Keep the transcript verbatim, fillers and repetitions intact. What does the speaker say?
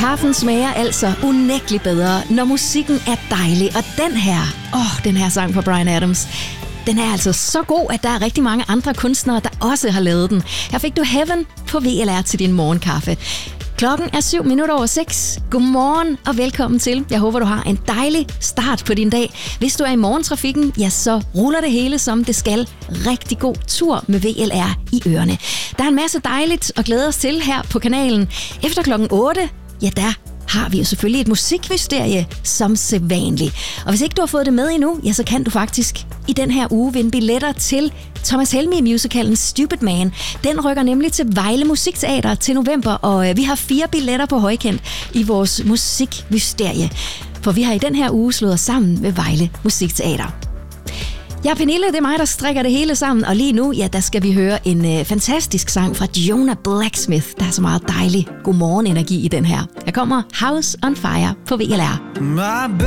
Kaffen smager altså unægteligt bedre, når musikken er dejlig. Og den her, åh, den her sang fra Bryan Adams, den er altså så god, at der er rigtig mange andre kunstnere, der også har lavet den. Her fik du Heaven på V L R til din morgenkaffe. Klokken er syv minutter over seks. Godmorgen og velkommen til. Jeg håber, du har en dejlig start på din dag. Hvis du er i morgentrafikken, ja, så ruller det hele, som det skal. Rigtig god tur med V L R i ørerne. Der er en masse dejligt at glæde os til her på kanalen. Efter klokken otte, ja, der har vi jo selvfølgelig et musikmysterie som sædvanligt. Og hvis ikke du har fået det med endnu, ja, så kan du faktisk i den her uge vinde billetter til Thomas Helmig-musicalen Stupid Man. Den rykker nemlig til Vejle Musikteater til november, og vi har fire billetter på højkant i vores musikmysterie. For vi har i den her uge slået os sammen med Vejle Musikteater. Ja, Pernille, det er mig, der strikker det hele sammen, og lige nu, ja, der skal vi høre en øh, fantastisk sang fra Jonah Blacksmith. Der er så meget dejlig godmorgen-energi i den her. Her kommer House on Fire på V L R. My